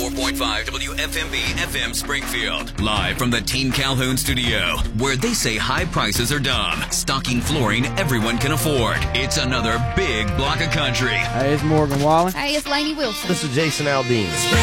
104.5 WFMB FM Springfield. Live from the Team Calhoun studio, where they say high prices are dumb. Stocking flooring everyone can afford. It's another big block of country. Hey, it's Morgan Wallen. Hey, it's Lainey Wilson. This is Jason Aldean.